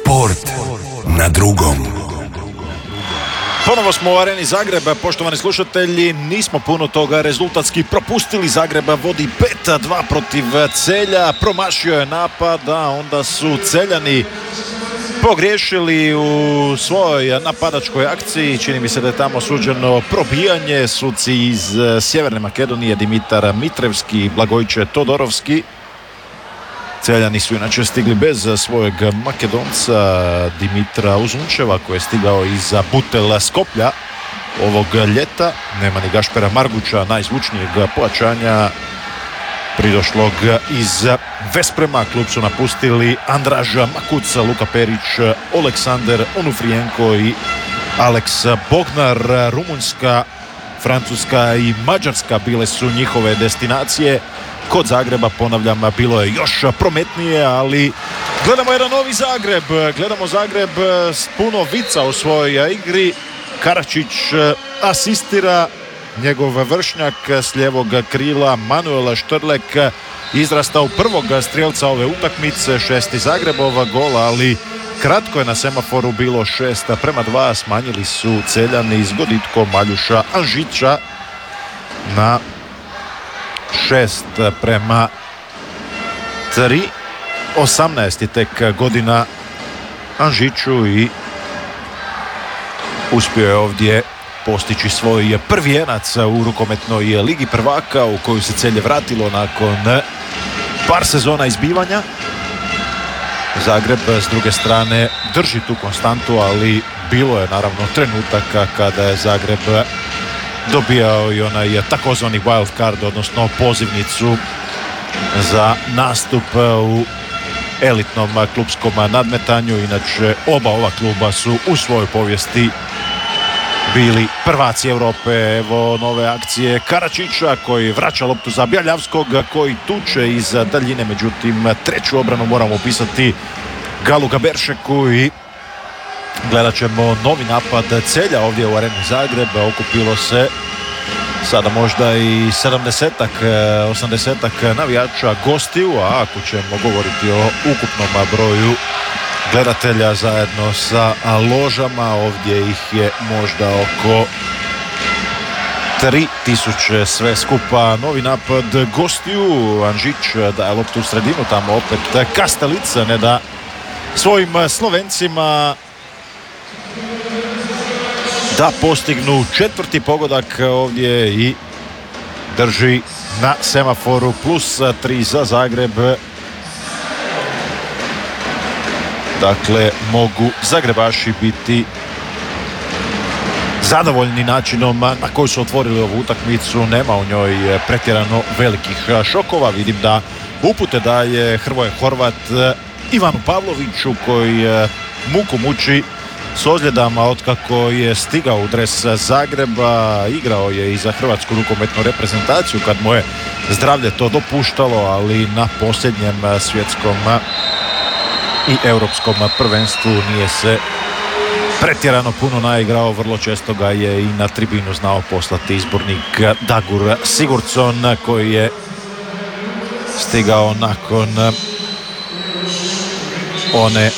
Sport na drugom. Ponovo smo u areni Zagreba, poštovani slušatelji, nismo puno toga rezultatski propustili. Zagreba vodi 5-2 protiv Celja, promašio je napad, a onda su Celjani pogriješili u svojoj napadačkoj akciji. Čini mi se da je tamo suđeno probijanje. Suci iz Sjeverne Makedonije, Dimitar Mitrevski i Blagojče Todorovski. Celjani su inače stigli bez svojeg Makedonca Dimitra Uzunčeva, koji je stigao iz Butel Skoplja ovog ljeta. Nema ni Gašpera Marguća, najzvučnijeg pojačanja pridošlog iz Vesprema. Klub su napustili Andraž Makuc, Luka Perić, Oleksandar Onufrijenko i Aleks Bognar. Rumunjska, Francuska i Mađarska bile su njihove destinacije. Kod Zagreba, ponavljam, bilo je još prometnije, ali gledamo jedan novi Zagreb. Gledamo Zagreb s puno vica u svojoj igri. Karačić asistira, njegov vršnjak s lijevog krila Manuel Štrlek izrastao prvog strijelca ove utakmice, 6. Zagrebova gol, ali kratko je na semaforu bilo 6-2. Smanjili su Celjani s goditkom Maljuša Anžića na 6-3. 18 je tek godina Anžiću i uspio je ovdje postići svoj prvi jenac u rukometnoj ligi prvaka, u koju se Celje vratilo nakon par sezona izbivanja. Zagreb s druge strane drži tu konstantu, ali bilo je naravno trenutaka kada je Zagreb dobijao i onaj takozvani wild card, odnosno pozivnicu za nastup u elitnom klubskom nadmetanju. Inače, oba ova kluba su u svojoj povijesti bili prvaci Europe. Evo nove akcije Karačića, koji vraća loptu za Bjaljavskog, koji tuče iz daljine. Međutim, treću obranu moramo upisati Galu Gaberšeku i gledat ćemo novi napad Celja ovdje u areni Zagreba. Okupilo se sada možda i 70-ak, 80-ak navijača gostiju, a ako ćemo govoriti o ukupnom broju gledatelja zajedno sa ložama, ovdje ih je možda oko 3000 sve skupa. Novi napad gostiju, Anžić daje loptu u sredinu, tamo opet Kastelica ne da svojim Slovencima da postignu četvrti pogodak ovdje i drži na semaforu +3 za Zagreb. Dakle, mogu Zagrebaši biti zadovoljni načinom na koji su otvorili ovu utakmicu. Nema u njoj pretjerano velikih šokova. Vidim da upute daje Hrvoje Horvat Ivanu Pavloviću, koji muku muči s ozljedama otkako je stigao u dres Zagreba. Igrao je i za hrvatsku rukometnu reprezentaciju kad mu je zdravlje to dopuštalo, ali na posljednjem svjetskom i europskom prvenstvu nije se pretjerano puno naigrao. Vrlo često ga je i na tribinu znao poslati izbornik Dagur Sigurdsson, koji je stigao nakon one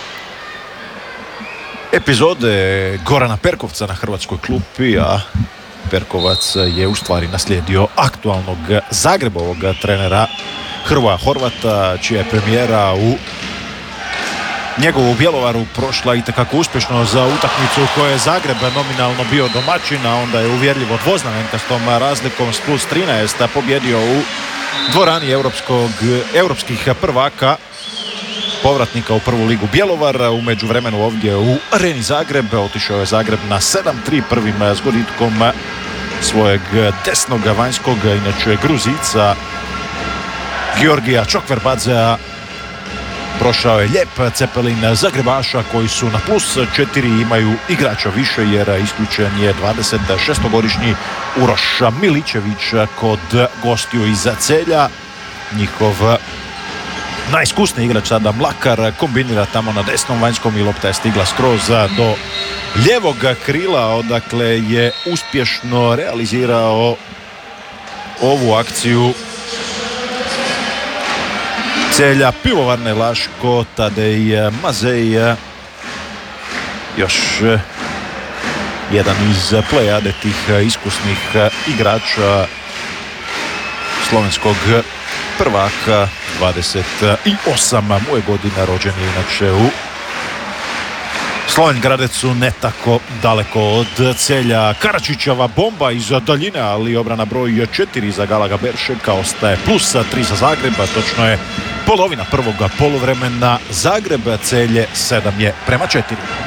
epizode Gorana Perkovca na hrvatskoj klupi, a Perkovac je u stvari naslijedio aktualnog Zagrebovog trenera Hrvoja Horvata, čija je premijera u njegovu Bjelovaru prošla itekako uspješno za utakmicu u kojoj je Zagreb nominalno bio domaćin, a onda je uvjerljivo dvoznamenkastom razlikom s +13 pobjedio u dvorani europskih prvaka, povratnika u prvu ligu Bjelovar. U međuvremenu ovdje u areni Zagreb otišao je Zagreb na 7-3 prvim s goditkom svojeg desnog vanjskog, inače Gruzica, Georgija Čokverbadzea. Prošao je lijep cepelin Zagrebaša, koji su na +4, imaju igrača više jer isključen je 26-godišnji Uroš Miličević kod gostiju iz Celja. Njihov najiskusniji igrač sada Mlakar kombinira tamo na desnom vanjskom i lopta je stigla skroz do lijevog krila, odakle je uspješno realizirao ovu akciju Celja, Pivovarne Laško, Tadej Mazej, još jedan iz plejade tih iskusnih igrača slovenskog prvaka, 28 mu je godina, rođen je inače u Slovenj Gradecu, ne tako daleko od Celja. Karačićeva bomba iz daljine, ali obrana broj 4 za Galaga Beršeka, ostaje plus 3 za Zagreba, točno je polovina prvog poluvremena. Zagreb, Celje 7-4.